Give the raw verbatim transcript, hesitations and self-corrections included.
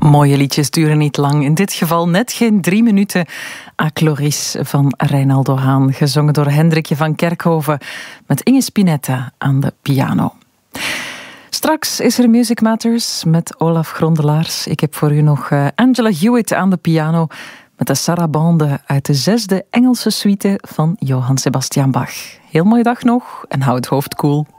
Mooie liedjes duren niet lang. In dit geval net geen drie minuten. A Chloris van Reinaldo Haan, gezongen door Hendrikje van Kerkhoven met Inge Spinetta aan de piano. Straks is er Music Matters met Olaf Grondelaars. Ik heb voor u nog Angela Hewitt aan de piano met de Sarabande uit de zesde Engelse suite van Johann Sebastian Bach. Heel mooie dag nog en hou het hoofd koel.